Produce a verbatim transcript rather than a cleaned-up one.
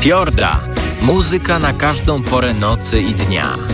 Fiorda. Muzyka na każdą porę nocy i dnia.